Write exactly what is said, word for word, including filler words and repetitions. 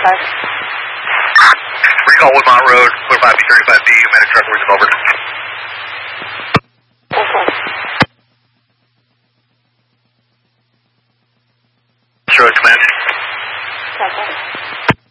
five. Recall Woodmont Road, clear five B thirty-five D, medic truck, reaching over. Okay. Sure, command. Okay.